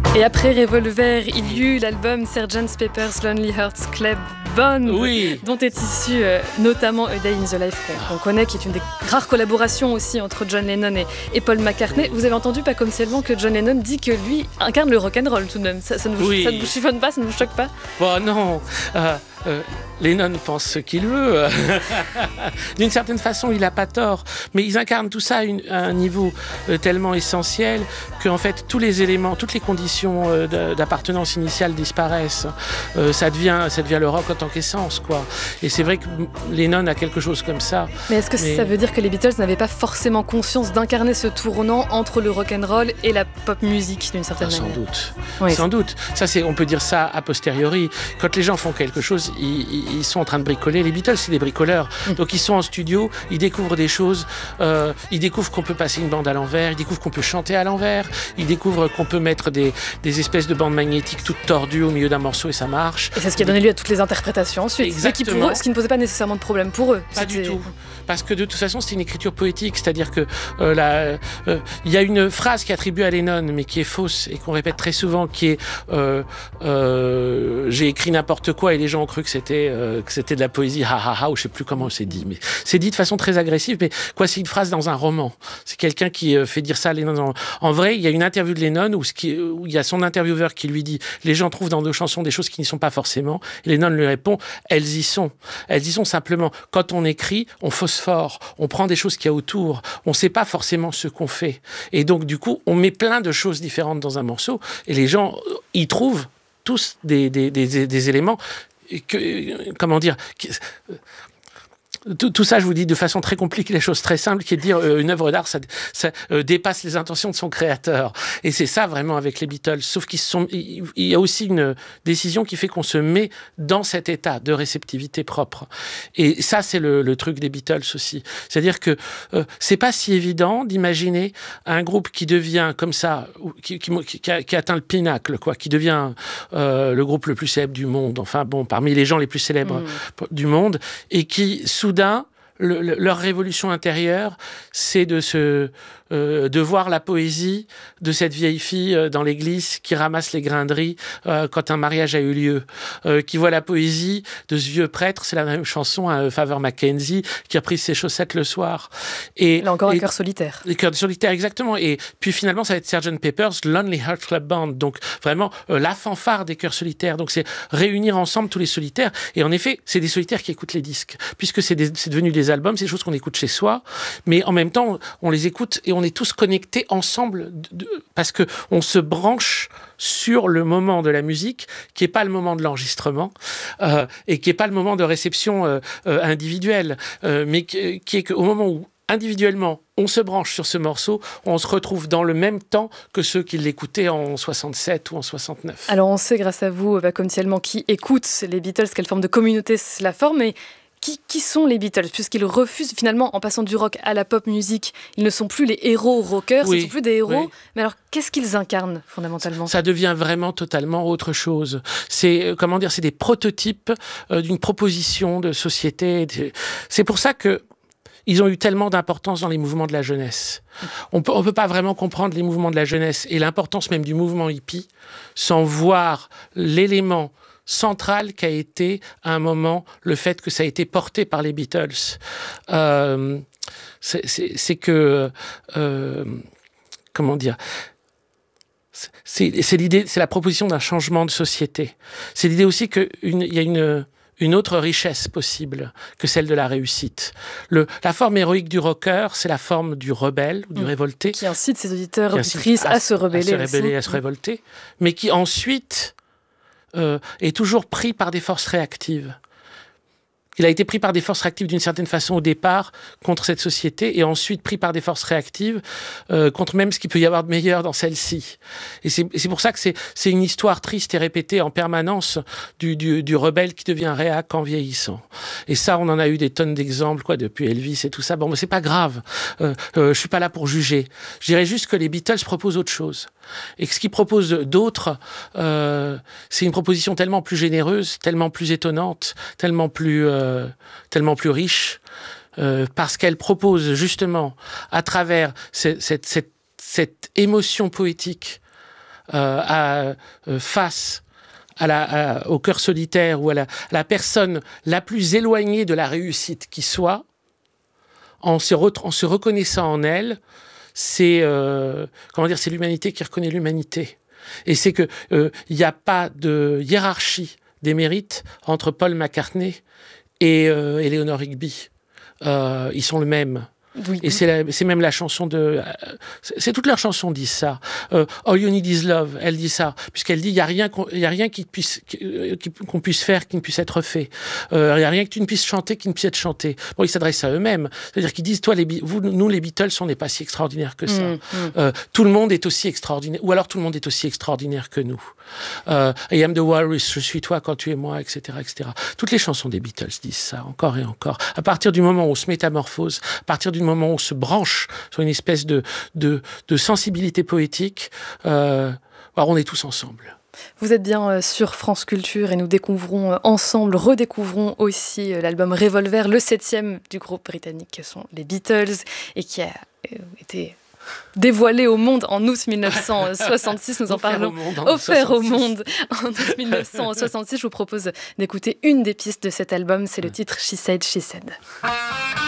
Et après Revolver, il y eut l'album Sgt. Pepper's Lonely Hearts Club Band, dont est issu notamment A Day in the Life qu'on connaît, qui est une des rares collaborations aussi entre John Lennon et Paul McCartney. Vous avez entendu pas comme seulement que John Lennon dit que lui incarne le rock'n'roll tout de même. Ça ne vous chiffonne pas, ça ne vous choque pas? Bon, non. Lennon pense ce qu'il veut. D'une certaine façon, il n'a pas tort. Mais ils incarnent tout ça à un niveau tellement essentiel qu'en fait, tous les éléments, toutes les conditions d'appartenance initiale disparaissent. Ça devient le rock en tant qu'essence, quoi. Et c'est vrai que Lennon a quelque chose comme ça. Mais est-ce que ça veut dire que les Beatles n'avaient pas forcément conscience d'incarner ce tournant entre le rock'n'roll et la pop music, d'une certaine manière? Sans doute. Oui. Sans doute. Ça, on peut dire ça a posteriori. Quand les gens font quelque chose, ils sont en train de bricoler. Les Beatles, c'est des bricoleurs. Donc, ils sont en studio, ils découvrent des choses. Ils découvrent qu'on peut passer une bande à l'envers. Ils découvrent qu'on peut chanter à l'envers. Ils découvrent qu'on peut mettre des espèces de bandes magnétiques toutes tordues au milieu d'un morceau et ça marche. Et c'est ce qui a donné lieu à toutes les interprétations ensuite. Exactement. Ce qui ne posait pas nécessairement de problème pour eux. Pas du tout. Parce que de toute façon, c'est une écriture poétique. C'est-à-dire que il y a une phrase qui est attribuée à Lennon, mais qui est fausse et qu'on répète très souvent, qui est j'ai écrit n'importe quoi et les gens ont cru que c'était de la poésie, ou je sais plus comment c'est dit, mais c'est dit de façon très agressive. Mais quoi, c'est une phrase dans un roman. C'est quelqu'un qui fait dire ça à Lennon. En vrai, il y a une interview de Lennon où il y a son intervieweur qui lui dit les gens trouvent dans nos chansons des choses qui n'y sont pas forcément. Et Lennon lui répond elles y sont. Elles y sont simplement. Quand on écrit, on phosphore, on prend des choses qu'il y a autour. On ne sait pas forcément ce qu'on fait. Et donc, du coup, on met plein de choses différentes dans un morceau et les gens y trouvent tous des éléments comment dire, tout ça, je vous dis de façon très compliquée, les choses très simples, qui est de dire une œuvre d'art, ça dépasse les intentions de son créateur. Et c'est ça vraiment avec les Beatles. Sauf il y a aussi une décision qui fait qu'on se met dans cet état de réceptivité propre. Et ça, c'est le truc des Beatles aussi. C'est-à-dire que c'est pas si évident d'imaginer un groupe qui devient comme ça, qui atteint le pinacle, quoi, qui devient le groupe le plus célèbre du monde. Enfin bon, parmi les gens les plus célèbres du monde, et qui soudain, leur révolution intérieure, c'est de voir la poésie de cette vieille fille dans l'église qui ramasse les grains de riz quand un mariage a eu lieu, qui voit la poésie de ce vieux prêtre, c'est la même chanson à Faber Mackenzie, qui a pris ses chaussettes le soir. Et là encore, un cœur solitaire. Les cœurs solitaires, exactement. Et puis finalement, ça va être Sgt. Pepper's Lonely Hearts Club Band, donc vraiment la fanfare des cœurs solitaires. Donc c'est réunir ensemble tous les solitaires. Et en effet, c'est des solitaires qui écoutent les disques, puisque c'est devenu des albums, c'est des choses qu'on écoute chez soi, mais en même temps, on les écoute et on est tous connectés ensemble parce que on se branche sur le moment de la musique qui est pas le moment de l'enregistrement et qui est pas le moment de réception individuelle, mais qui est qu'au moment où individuellement, on se branche sur ce morceau, on se retrouve dans le même temps que ceux qui l'écoutaient en 67 ou en 69. Alors on sait grâce à vous, comme tellement qui écoute les Beatles, quelle forme de communauté cela forme, mais qui sont les Beatles, puisqu'ils refusent finalement, en passant du rock à la pop musique, ils ne sont plus les héros rockers, ce ne sont plus des héros, mais alors qu'est-ce qu'ils incarnent fondamentalement ? Ça devient vraiment totalement autre chose. C'est, c'est des prototypes d'une proposition de société. C'est pour ça que ils ont eu tellement d'importance dans les mouvements de la jeunesse. On peut pas vraiment comprendre les mouvements de la jeunesse et l'importance même du mouvement hippie sans voir l'élément central qu'a été, à un moment, le fait que ça a été porté par les Beatles. C'est que... comment dire ? C'est l'idée, c'est la proposition d'un changement de société. C'est l'idée aussi qu'il y a une autre richesse possible que celle de la réussite. La forme héroïque du rocker, c'est la forme du rebelle ou du révolté. Qui incite ses auditeurs, auditrices à se rebeller. À se révolter, mais qui ensuite est toujours pris par des forces réactives. Il a été pris par des forces réactives d'une certaine façon au départ contre cette société et ensuite pris par des forces réactives contre même ce qu'il peut y avoir de meilleur dans celle-ci. Et c'est pour ça que c'est une histoire triste et répétée en permanence du rebelle qui devient réac en vieillissant. Et ça, on en a eu des tonnes d'exemples, depuis Elvis et tout ça. Bon, mais c'est pas grave. Je suis pas là pour juger. Je dirais juste que les Beatles proposent autre chose. Et que ce qu'ils proposent d'autres, c'est une proposition tellement plus généreuse, tellement plus étonnante, tellement plus riche, parce qu'elle propose justement, à travers cette émotion poétique, face au cœur solitaire ou à la personne la plus éloignée de la réussite qui soit, en se reconnaissant en elle, c'est l'humanité qui reconnaît l'humanité. Et c'est que il n'y a pas de hiérarchie des mérites entre Paul McCartney et Eleanor Rigby. Ils sont le même. Oui. Et c'est même la chanson c'est toutes leurs chansons disent ça. All You Need Is Love, elle dit ça, puisqu'elle dit il y a rien qu'on puisse faire qui ne puisse être fait. Il y a rien que tu ne puisses chanter qui ne puisse être chanté. Bon, ils s'adressent à eux-mêmes, c'est-à-dire qu'ils disent nous les Beatles, on n'est pas si extraordinaires que ça. Tout le monde est aussi extraordinaire, ou alors tout le monde est aussi extraordinaire que nous. I am the walrus, je suis toi quand tu es moi, etc., etc. Toutes les chansons des Beatles disent ça encore et encore. À partir du moment où on se métamorphose, à partir du moment où on se branche sur une espèce de sensibilité poétique, on est tous ensemble. Vous êtes bien sur France Culture et nous redécouvrons aussi l'album Revolver, le 7e du groupe britannique que sont les Beatles et qui a été dévoilé au monde en août 1966. Nous en parlons. Offert au monde en août 1966. Je vous propose d'écouter une des pistes de cet album. C'est le titre She Said, She Said.